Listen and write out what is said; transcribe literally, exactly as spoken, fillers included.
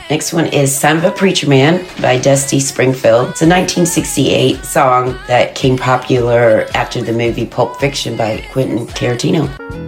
Next one is Son of a Preacher Man by Dusty Springfield. It's a nineteen sixty-eight song that became popular after the movie Pulp Fiction by Quentin Tarantino.